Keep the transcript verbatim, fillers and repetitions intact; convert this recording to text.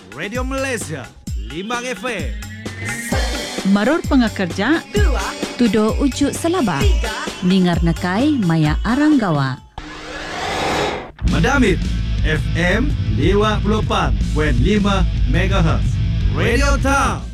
Radio Malaysia Limbang F M. Maror pengakerja Dua, tudo ujuk selaba tiga, ningar nakai maya aranggawa. Madamit F M lima puluh empat koma lima megahertz. Radio Town.